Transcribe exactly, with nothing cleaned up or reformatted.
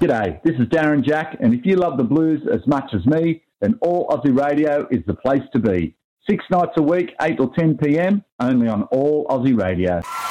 G'day, this is Darren Jack, and if you love the blues as much as me, then All Aussie Radio is the place to be. Six nights a week, eight till ten p.m, only on All Aussie Radio.